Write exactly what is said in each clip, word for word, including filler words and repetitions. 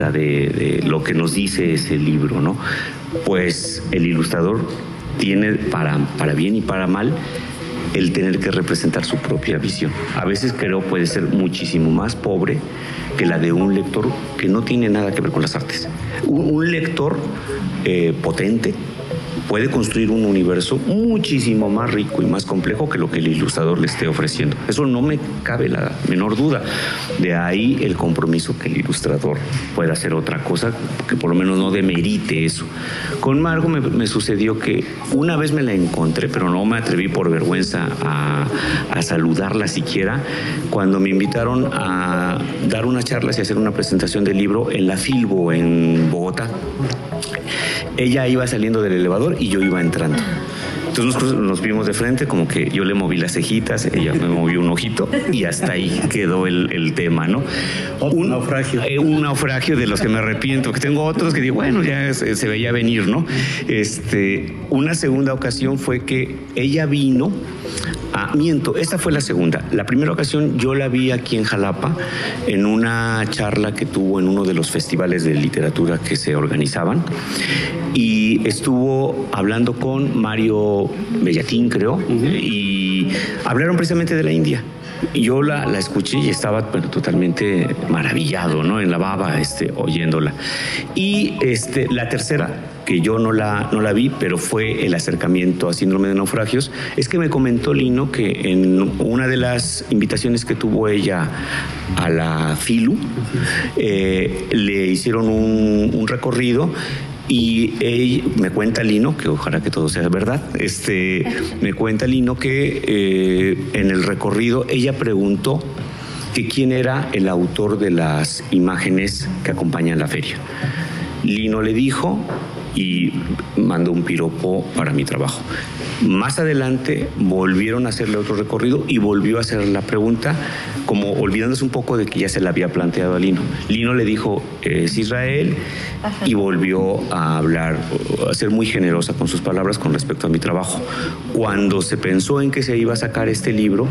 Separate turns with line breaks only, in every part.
De, de lo que nos dice ese libro, ¿no? Pues el ilustrador tiene, para, para bien y para mal, el tener que representar su propia visión. A veces creo puede ser muchísimo más pobre que la de un lector que no tiene nada que ver con las artes. Un, un lector eh, potente puede construir un universo muchísimo más rico y más complejo que lo que el ilustrador le esté ofreciendo. Eso no me cabe la menor duda. De ahí el compromiso que el ilustrador pueda hacer otra cosa, que por lo menos no demerite eso. Con Margo me, me sucedió que una vez me la encontré, pero no me atreví por vergüenza a, a saludarla siquiera, cuando me invitaron a dar unas charlas y hacer una presentación del libro en la Filbo, en Bogotá. Ella iba saliendo del elevador y yo iba entrando. Entonces nosotros nos vimos de frente, como que yo le moví las cejitas, ella me movió un ojito y hasta ahí quedó el, el tema, ¿no?
Un naufragio.
Eh, un naufragio de los que me arrepiento, que tengo otros que digo, bueno, ya se, se veía venir, ¿no? Este, una segunda ocasión fue que ella vino, a, miento, esta fue la segunda. La primera ocasión yo la vi aquí en Jalapa en una charla que tuvo en uno de los festivales de literatura que se organizaban y estuvo hablando con Mario Bellatín, creo, uh-huh. y hablaron precisamente de la India. Y yo la, la escuché y estaba bueno, totalmente maravillado, ¿no? En la baba, este, oyéndola. Y este, la tercera, que yo no la, no la vi, pero fue el acercamiento a síndrome de naufragios, es que me comentó Lino que en una de las invitaciones que tuvo ella a la Filu, eh, le hicieron un, un recorrido. Y ella, me cuenta Lino, que ojalá que todo sea verdad, este, me cuenta Lino que eh, en el recorrido ella preguntó que quién era el autor de las imágenes que acompañan la feria. Lino le dijo y mandó un piropo para mi trabajo. Más adelante volvieron a hacerle otro recorrido y volvió a hacer la pregunta, como olvidándose un poco de que ya se la había planteado a Lino. Lino le dijo, es Israel, Ajá. y volvió a hablar, a ser muy generosa con sus palabras con respecto a mi trabajo. Cuando se pensó en que se iba a sacar este libro,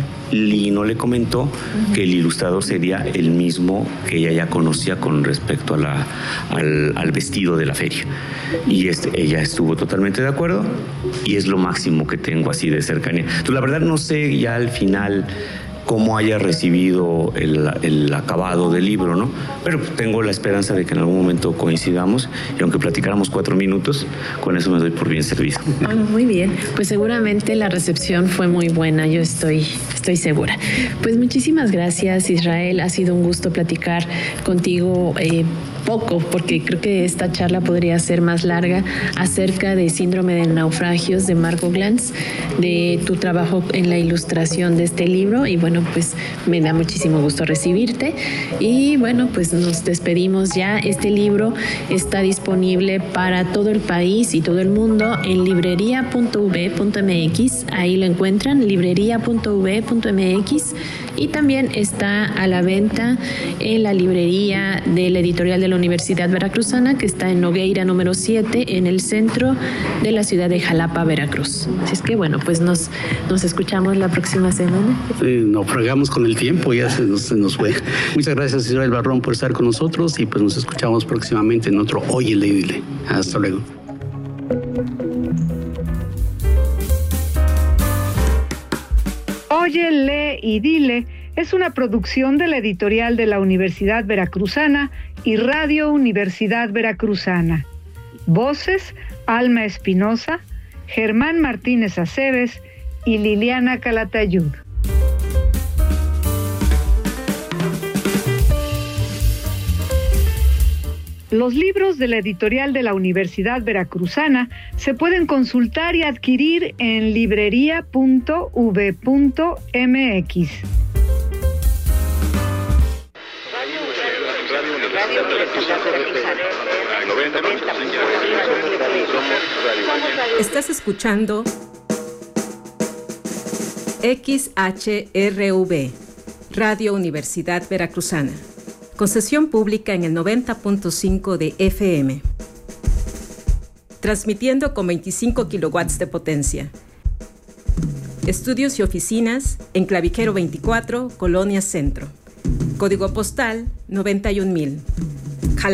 Lino le comentó uh-huh. que el ilustrador sería el mismo que ella ya conocía con respecto a la, al, al vestido de la feria. Y este, ella estuvo totalmente de acuerdo y es lo máximo que tengo así de cercanía. Entonces, la verdad no sé ya al final cómo haya recibido el, el acabado del libro, ¿no? Pero tengo la esperanza de que en algún momento coincidamos y aunque platicáramos cuatro minutos, con eso me doy por bien servido.
Ah, muy bien, pues seguramente la recepción fue muy buena, yo estoy, estoy segura. Pues muchísimas gracias, Israel, ha sido un gusto platicar contigo eh, poco, porque creo que esta charla podría ser más larga, acerca de síndrome de naufragios de Margo Glantz, de tu trabajo en la ilustración de este libro y bueno, pues me da muchísimo gusto recibirte y bueno, pues nos despedimos ya. Este libro está disponible para todo el país y todo el mundo en librería punto u ve punto eme equis, ahí lo encuentran, librería punto u ve punto eme equis, y también está a la venta en la librería de la editorial de la Universidad Veracruzana, que está en Nogueira número siete, en el centro de la ciudad de Jalapa, Veracruz. Así es que bueno, pues nos, nos escuchamos la próxima semana.
Sí, nos fregamos con el tiempo, ya se nos, se nos fue. Muchas gracias, Israel Barrón, por estar con nosotros y pues nos escuchamos próximamente en otro Óyele y Dile. Hasta luego.
Óyele y Dile es una producción de la editorial de la Universidad Veracruzana y Radio Universidad Veracruzana. Voces: Alma Espinosa, Germán Martínez Aceves y Liliana Calatayud. Los libros de la editorial de la Universidad Veracruzana se pueden consultar y adquirir en librería punto u ve punto eme equis.
Estás escuchando X H R V, Radio Universidad Veracruzana, concesión pública en el noventa punto cinco de F M, transmitiendo con veinticinco kilowatts de potencia. Estudios y oficinas en Clavijero veinticuatro, Colonia Centro. Código postal noventa y un mil.